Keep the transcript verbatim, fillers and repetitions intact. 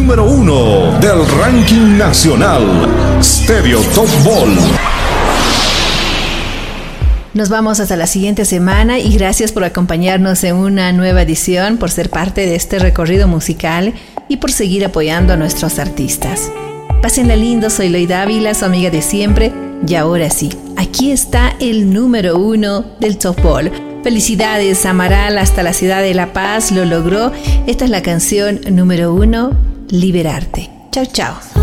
número uno del ranking nacional, Stereo Top Ball. Nos vamos hasta la siguiente semana y gracias por acompañarnos en una nueva edición, por ser parte de este recorrido musical y por seguir apoyando a nuestros artistas. Pásenla lindo, soy Loida Ávila, su amiga de siempre, y ahora sí, aquí está el número uno del Top Ball. Felicidades, Amaral, hasta la ciudad de La Paz, lo logró. Esta es la canción número uno, Liberarte. Chao, chao.